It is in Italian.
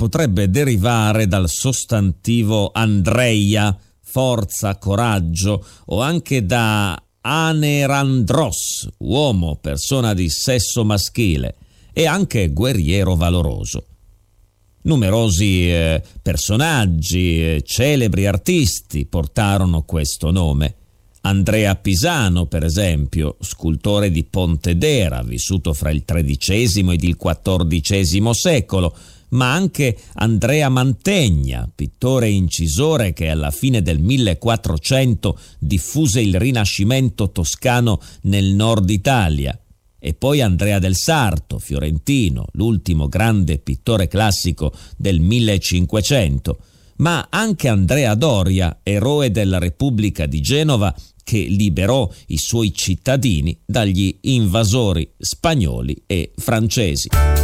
potrebbe derivare dal sostantivo Andreia, forza, coraggio, o anche da anerandros, uomo, persona di sesso maschile, e anche guerriero valoroso. Numerosi personaggi, celebri artisti portarono questo nome. Andrea Pisano, per esempio, scultore di Pontedera, vissuto fra il XIII ed il XIV secolo, ma anche Andrea Mantegna, pittore e incisore che alla fine del 1400 diffuse il Rinascimento toscano nel nord Italia, e poi Andrea del Sarto, fiorentino, l'ultimo grande pittore classico del 1500, ma anche Andrea Doria, eroe della Repubblica di Genova, che liberò i suoi cittadini dagli invasori spagnoli e francesi.